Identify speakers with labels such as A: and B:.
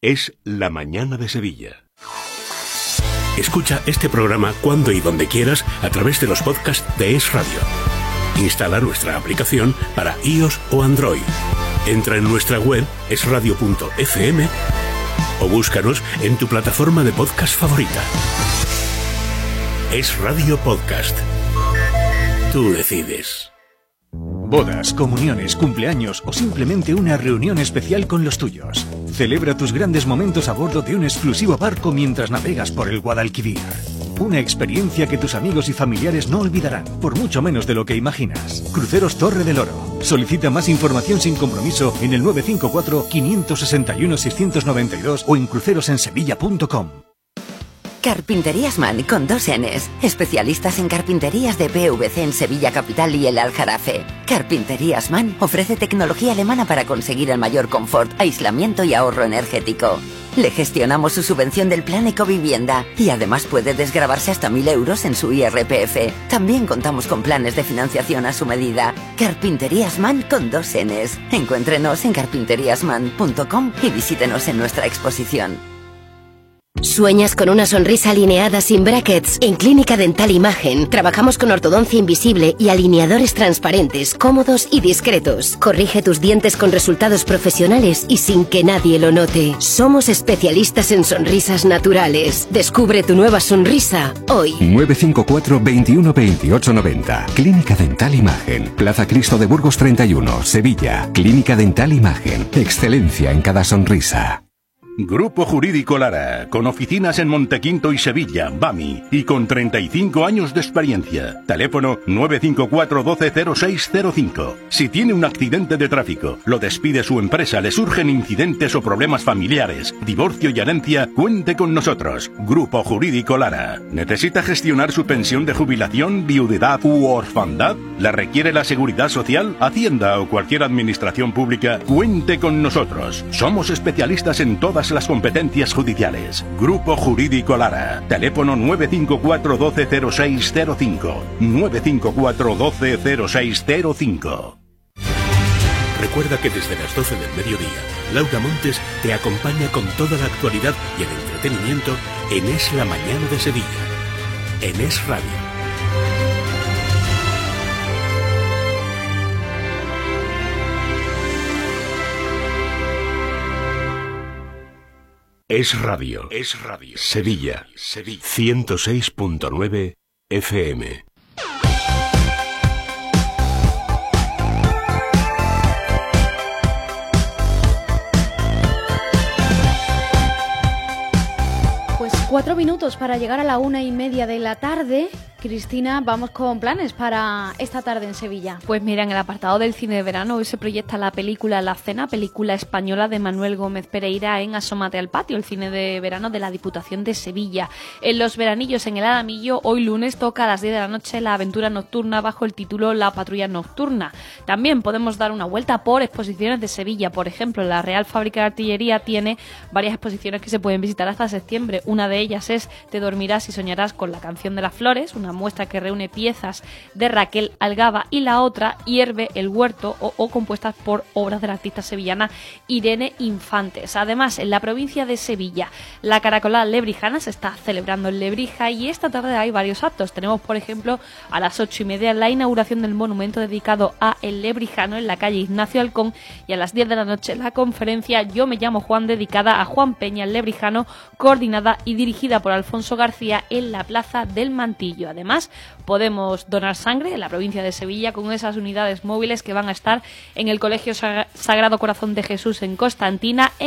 A: Es La Mañana de Sevilla. Escucha este programa cuando y donde quieras a través de los podcasts de Es Radio. Instala nuestra aplicación para iOS o Android. Entra en nuestra web esradio.fm o búscanos en tu plataforma de podcast favorita. Es Radio Podcast. Tú decides.
B: Bodas, comuniones, cumpleaños o simplemente una reunión especial con los tuyos. Celebra tus grandes momentos a bordo de un exclusivo barco mientras navegas por el Guadalquivir. Una experiencia que tus amigos y familiares no olvidarán, por mucho menos de lo que imaginas. Cruceros Torre del Oro. Solicita más información sin compromiso en el 954-561-692 o en crucerosensevilla.com.
C: Carpinterías Man con 2 Ns. Especialistas en carpinterías de PVC en Sevilla Capital y el Aljarafe. Carpinterías Man ofrece tecnología alemana para conseguir el mayor confort, aislamiento y ahorro energético. Le gestionamos su subvención del Plan Ecovivienda y además puede desgravarse hasta 1.000 euros en su IRPF. También contamos con planes de financiación a su medida. Carpinterías Man con 2 Ns. Encuéntrenos en carpinteriasman.com y visítenos en nuestra exposición.
D: ¿Sueñas con una sonrisa alineada sin brackets? En Clínica Dental Imagen trabajamos con ortodoncia invisible y alineadores transparentes, cómodos y discretos. Corrige tus dientes con resultados profesionales y sin que nadie lo note. Somos especialistas en sonrisas naturales. Descubre tu nueva sonrisa hoy.
E: 954 21 28 90. Clínica Dental Imagen. Plaza Cristo de Burgos 31, Sevilla. Clínica Dental Imagen. Excelencia en cada sonrisa.
F: Grupo Jurídico Lara, con oficinas en Montequinto y Sevilla, BAMI, y con 35 años de experiencia. Teléfono 954 120605. Si tiene un accidente de tráfico, lo despide su empresa, le surgen incidentes o problemas familiares, divorcio y herencia, cuente con nosotros. Grupo Jurídico Lara. ¿Necesita gestionar su pensión de jubilación, viudedad u orfandad? ¿La requiere la Seguridad Social, Hacienda o cualquier administración pública? Cuente con nosotros. Somos especialistas en todas las competencias judiciales. Grupo Jurídico Lara. Teléfono 954 120605. 954 120605.
A: Recuerda que desde las 12 del mediodía, Laura Montes te acompaña con toda la actualidad y el entretenimiento en Es La Mañana de Sevilla. En Es Radio. Es Radio. Es Radio. Sevilla. 106.9 FM.
G: Pues 4 minutos para llegar a la 1:30 de la tarde. Cristina, vamos con planes para esta tarde en Sevilla.
H: Pues mira, en el apartado del cine de verano hoy se proyecta la película La Cena, película española de Manuel Gómez Pereira en Asómate al Patio, el cine de verano de la Diputación de Sevilla. En Los Veranillos, en el Alamillo, hoy lunes toca a las 10 de la noche la aventura nocturna bajo el título La Patrulla Nocturna. También podemos dar una vuelta por exposiciones de Sevilla. Por ejemplo, la Real Fábrica de Artillería tiene varias exposiciones que se pueden visitar hasta septiembre. Una de ellas es Te dormirás y soñarás con la canción de las flores, una muestra que reúne piezas de Raquel Algaba, y la otra, Hierve el huerto, o compuestas por obras de la artista sevillana Irene Infantes. Además, en la provincia de Sevilla, la Caracolada Lebrijana se está celebrando en Lebrija y esta tarde hay varios actos. Tenemos, por ejemplo, a las 8:30 la inauguración del monumento dedicado a El Lebrijano en la calle Ignacio Alcón, y a las 10 de la noche la conferencia Yo me llamo Juan, dedicada a Juan Peña el Lebrijano, coordinada y dirigida por Alfonso García en la Plaza del Mantillo. Además, podemos donar sangre en la provincia de Sevilla con esas unidades móviles que van a estar en el Colegio Sagrado Corazón de Jesús en Constantina,